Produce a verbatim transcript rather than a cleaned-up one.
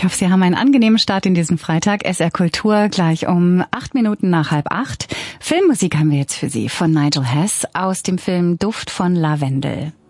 Ich hoffe, Sie haben einen angenehmen Start in diesen Freitag. S R Kultur gleich um acht Minuten nach halb acht. Filmmusik haben wir jetzt für Sie von Nigel Hess aus dem Film Duft von Lavendel.